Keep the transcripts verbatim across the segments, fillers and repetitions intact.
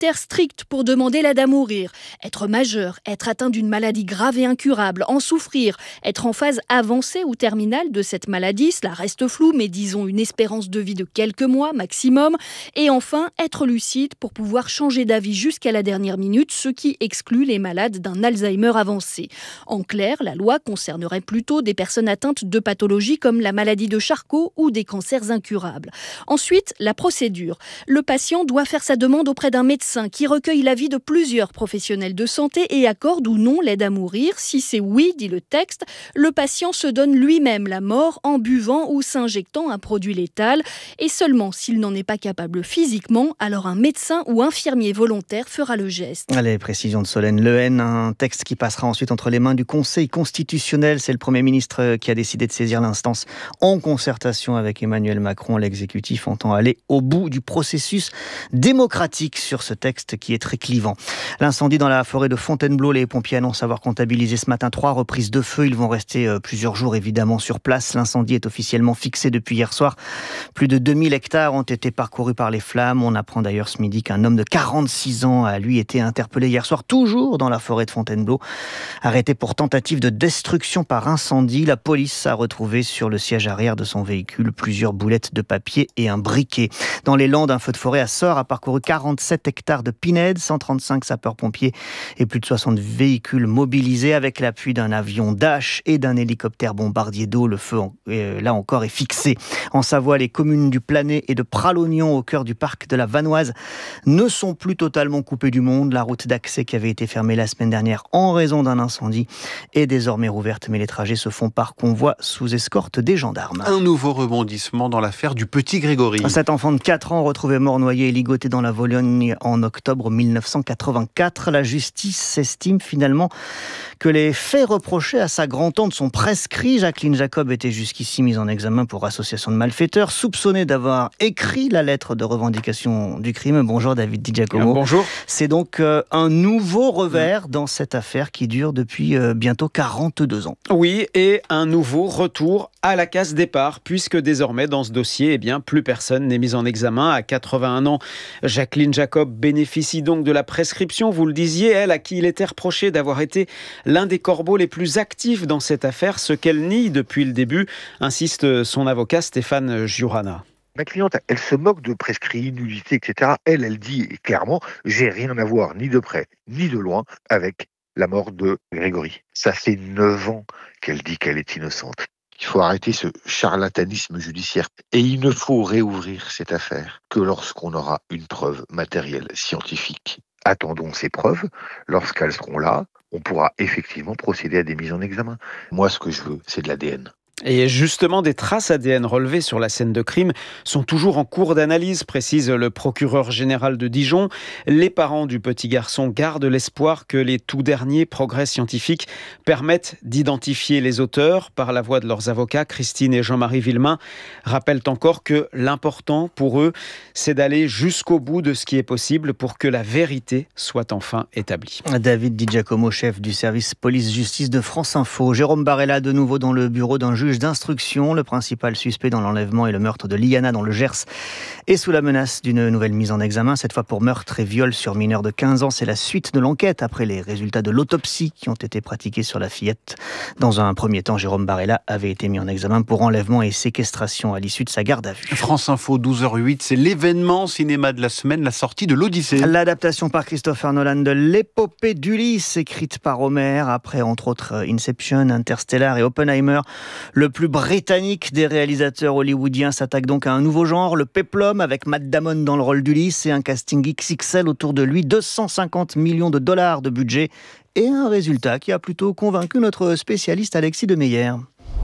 critères stricts pour demander l'aide à mourir. Être majeur, être atteint d'une maladie grave et incurable, en souffrir, être en phase avancée ou terminale de cette maladie, cela reste flou, mais disons une espérance de vie de quelques mois maximum. Et enfin, être lucide pour pouvoir changer d'avis jusqu'à la dernière minute, ce qui exclut les malades d'un Alzheimer avancé. En clair, la loi concernerait plutôt des personnes atteintes de pathologies comme la maladie de Charcot ou des cancers incurables. Ensuite, la procédure. Le patient doit faire sa demande auprès d'un médecin qui recueille l'avis de plusieurs professionnels de santé et accorde ou non l'aide à mourir. Si c'est oui, dit le texte, le patient se donne lui-même la mort en buvant ou s'injectant un produit létal. Et seulement s'il n'en est pas capable physiquement, alors un médecin ou infirmier volontaire fera le geste. Les précisions de Solène Lehen, un texte qui passera ensuite entre les mains du Conseil constitutionnel. C'est le Premier ministre qui a décidé de saisir l'instance en concertation avec Emmanuel Macron. L'exécutif entend aller au bout du processus démocratique sur ce texte qui est très clivant. L'incendie dans la forêt de Fontainebleau, les pompiers annoncent avoir comptabilisé ce matin trois reprises de feu. Ils vont rester plusieurs jours évidemment sur place. L'incendie est officiellement fixé depuis hier soir. Plus de deux mille hectares ont été parcourus par les flammes. On apprend d'ailleurs ce midi qu'un homme de quarante-six ans a lui été interpellé hier soir, toujours dans la forêt de Fontainebleau, arrêté pour tentative de destruction par incendie. La police a retrouvé sur le siège arrière de son véhicule plusieurs boulettes de papier et un briquet. Dans les Landes, un feu de forêt à Sort a parcouru quarante-sept hectares de pinèdes, cent trente-cinq sapeurs-pompiers et plus de soixante véhicules mobilisés avec l'appui d'un avion Dash et d'un hélicoptère bombardier d'eau. Le feu, là encore, est fixé. En Savoie, les communes du Planet et de Pralognon, au cœur du parc de la Vanoise, ne sont plus totalement coupées du monde. La route d'accès qui avait été fermée la semaine dernière en raison d'un incendie est désormais rouverte, mais les trajets se font par convoi sous escorte des gendarmes. Un nouveau rebondissement dans l'affaire du petit Grégory. Cet enfant de quatre ans retrouvé mort noyé et ligoté dans la Vologne en octobre mille neuf cent quatre-vingt-quatre. La justice estime finalement que les faits reprochés à sa grand-tante sont prescrits. Jacqueline Jacob était jusqu'ici mise en examen pour association de malfaiteurs, soupçonnée d'avoir écrit la lettre de revendication du crime. Bonjour David Di Giacomo. Bonjour. C'est donc euh, un nouveau revers dans cette affaire qui dure depuis euh, bientôt quarante-deux ans. Oui, et un nouveau retour à la case départ, puisque désormais dans ce dossier, eh bien, plus personne n'est mis en examen. À quatre-vingt-un ans, Jacqueline Jacob bénéficie donc de la prescription. Vous le disiez, elle, à qui il était reproché d'avoir été l'un des corbeaux les plus actifs dans cette affaire, ce qu'elle nie depuis le début, insiste son avocat Stéphane Giurana. Ma cliente, elle se moque de prescrit, nullité, et cetera. Elle, elle dit clairement, j'ai rien à voir, ni de près, ni de loin, avec la mort de Grégory. Ça fait neuf ans qu'elle dit qu'elle est innocente. Il faut arrêter ce charlatanisme judiciaire. Et il ne faut réouvrir cette affaire que lorsqu'on aura une preuve matérielle, scientifique. Attendons ces preuves. Lorsqu'elles seront là, on pourra effectivement procéder à des mises en examen. Moi, ce que je veux, c'est de l'A D N. Et justement, des traces A D N relevées sur la scène de crime sont toujours en cours d'analyse, précise le procureur général de Dijon. Les parents du petit garçon gardent l'espoir que les tout derniers progrès scientifiques permettent d'identifier les auteurs. Par la voix de leurs avocats, Christine et Jean-Marie Villemain rappellent encore que l'important pour eux, c'est d'aller jusqu'au bout de ce qui est possible pour que la vérité soit enfin établie. David Di Giacomo, chef du service police-justice de France Info. Jérôme Barella, de nouveau dans le bureau d'un juge d'instruction. Le principal suspect dans l'enlèvement et le meurtre de Liana dans le Gers est sous la menace d'une nouvelle mise en examen, cette fois pour meurtre et viol sur mineur de quinze ans. C'est la suite de l'enquête après les résultats de l'autopsie qui ont été pratiqués sur la fillette. Dans un premier temps, Jérôme Barella avait été mis en examen pour enlèvement et séquestration à l'issue de sa garde à vue. France Info, douze heures huit, c'est l'événement cinéma de la semaine, la sortie de l'Odyssée. L'adaptation par Christopher Nolan de l'épopée d'Ulysse, écrite par Homer, après entre autres Inception, Interstellar et Oppenheimer. Le plus britannique des réalisateurs hollywoodiens s'attaque donc à un nouveau genre, le péplum, avec Matt Damon dans le rôle d'Ulysse et un casting X X L autour de lui, deux cent cinquante millions de dollars de budget et un résultat qui a plutôt convaincu notre spécialiste Alexis de Meyer.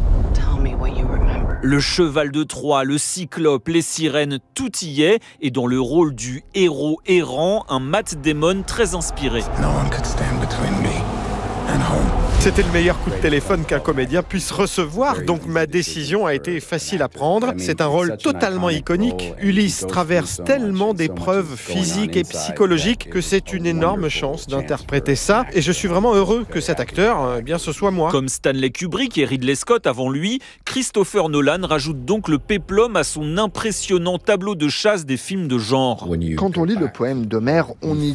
Le cheval de Troie, le cyclope, les sirènes, tout y est. Et dans le rôle du héros errant, un Matt Damon très inspiré. No one could stand between me and home. C'était le meilleur coup de téléphone qu'un comédien puisse recevoir, donc ma décision a été facile à prendre. C'est un rôle totalement iconique. Ulysse traverse tellement d'épreuves physiques et psychologiques que c'est une énorme chance d'interpréter ça. Et je suis vraiment heureux que cet acteur, eh bien, ce soit moi. Comme Stanley Kubrick et Ridley Scott avant lui, Christopher Nolan rajoute donc le péplum à son impressionnant tableau de chasse des films de genre. Quand on lit le poème d'Homère, on y